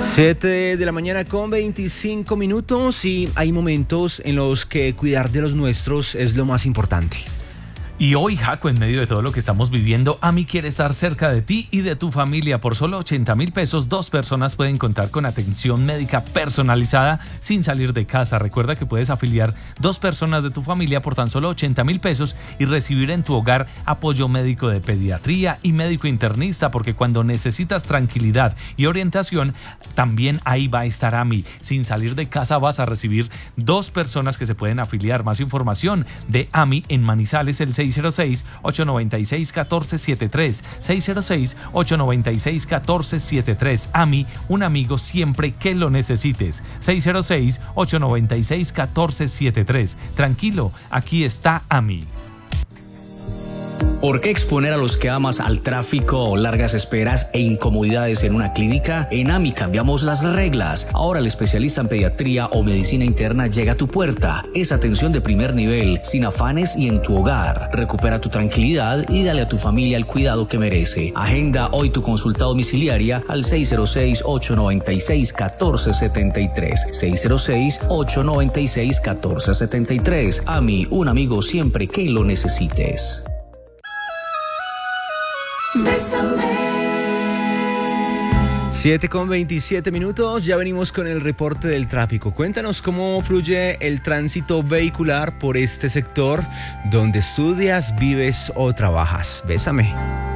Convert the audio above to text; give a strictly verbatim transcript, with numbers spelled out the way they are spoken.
siete de la mañana con veinticinco minutos y hay momentos en los que cuidar de los nuestros es lo más importante. Y hoy, Jaco, en medio de todo lo que estamos viviendo, AMI quiere estar cerca de ti y de tu familia. Por solo ochenta mil pesos, dos personas pueden contar con atención médica personalizada sin salir de casa. Recuerda que puedes afiliar dos personas de tu familia por tan solo ochenta mil pesos y recibir en tu hogar apoyo médico de pediatría y médico internista, porque cuando necesitas tranquilidad y orientación, también ahí va a estar AMI. Sin salir de casa vas a recibir dos personas que se pueden afiliar. Más información de AMI en Manizales, el seis cero seis, ocho nueve seis, uno cuatro siete tres, seis cero seis, ocho nueve seis, uno cuatro siete tres. AMI, un amigo siempre que lo necesites. seis cero seis, ocho nueve seis, uno cuatro siete tres. Tranquilo, aquí está AMI. ¿Por qué exponer a los que amas al tráfico, largas esperas e incomodidades en una clínica? En AMI cambiamos las reglas. Ahora el especialista en pediatría o medicina interna llega a tu puerta. Es atención de primer nivel, sin afanes y en tu hogar. Recupera tu tranquilidad y dale a tu familia el cuidado que merece. Agenda hoy tu consulta domiciliaria al seis cero seis, ocho nueve seis, uno cuatro siete tres. seis cero seis, ocho nueve seis, uno cuatro siete tres. AMI, un amigo siempre que lo necesites. siete con veintisiete minutos, ya venimos con el reporte del tráfico. Cuéntanos cómo fluye el tránsito vehicular por este sector donde estudias, vives o trabajas. Bésame.